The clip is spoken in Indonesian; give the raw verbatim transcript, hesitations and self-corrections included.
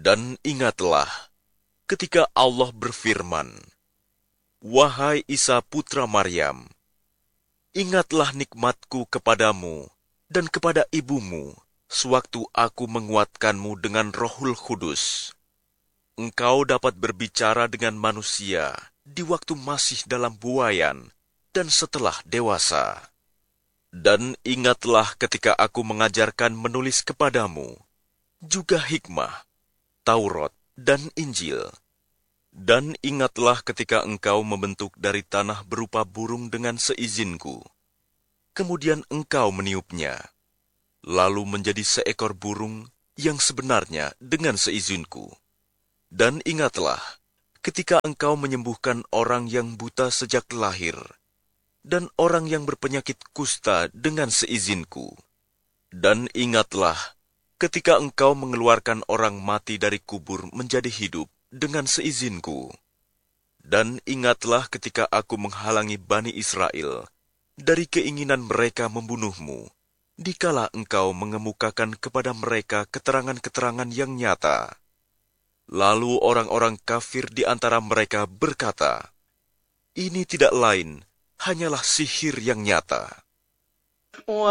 Dan ingatlah ketika Allah berfirman, "Wahai Isa putra Maryam, ingatlah nikmatku kepadamu dan kepada ibumu, sewaktu aku menguatkanmu dengan Rohul Kudus. Engkau dapat berbicara dengan manusia di waktu masih dalam buayan dan setelah dewasa. Dan ingatlah ketika aku mengajarkan menulis kepadamu, juga hikmah, Taurat, dan Injil. Dan ingatlah ketika engkau membentuk dari tanah berupa burung dengan seizinku. Kemudian engkau meniupnya, lalu menjadi seekor burung yang sebenarnya dengan seizinku. Dan ingatlah ketika engkau menyembuhkan orang yang buta sejak lahir, dan orang yang berpenyakit kusta dengan seizinku. Dan ingatlah ketika engkau mengeluarkan orang mati dari kubur menjadi hidup dengan seizinku. Dan ingatlah ketika aku menghalangi Bani Israel dari keinginan mereka membunuhmu, dikala engkau mengemukakan kepada mereka keterangan-keterangan yang nyata. Lalu orang-orang kafir di antara mereka berkata, "Ini tidak lain, hanyalah sihir yang nyata."